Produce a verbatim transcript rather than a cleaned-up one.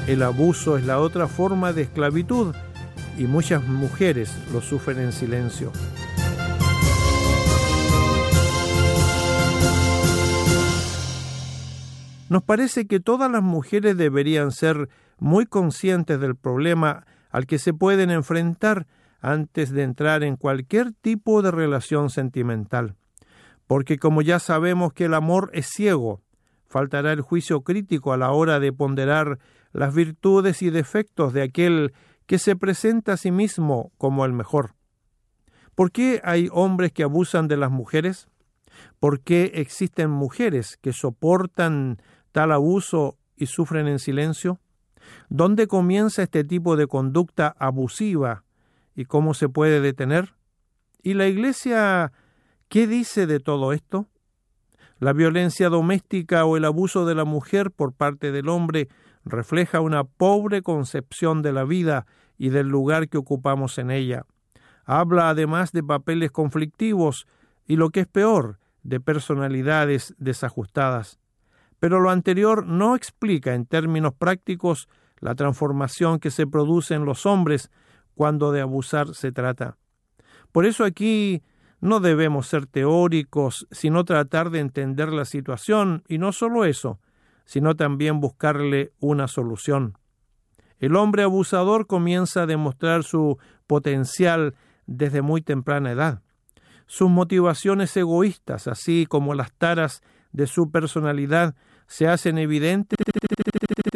El abuso es la otra forma de esclavitud y muchas mujeres lo sufren en silencio. Nos parece que todas las mujeres deberían ser muy conscientes del problema al que se pueden enfrentar antes de entrar en cualquier tipo de relación sentimental. Porque como ya sabemos que el amor es ciego, faltará el juicio crítico a la hora de ponderar las virtudes y defectos de aquel que se presenta a sí mismo como el mejor. ¿Por qué hay hombres que abusan de las mujeres? ¿Por qué existen mujeres que soportan tal abuso y sufren en silencio? ¿Dónde comienza este tipo de conducta abusiva y cómo se puede detener? ¿Y la Iglesia qué dice de todo esto? La violencia doméstica o el abuso de la mujer por parte del hombre refleja una pobre concepción de la vida y del lugar que ocupamos en ella. Habla además de papeles conflictivos y, lo que es peor, de personalidades desajustadas. Pero lo anterior no explica en términos prácticos la transformación que se produce en los hombres cuando de abusar se trata. Por eso aquí no debemos ser teóricos, sino tratar de entender la situación, y no solo eso, sino también buscarle una solución. El hombre abusador comienza a demostrar su potencial desde muy temprana edad. Sus motivaciones egoístas, así como las taras de su personalidad, se hacen evidentes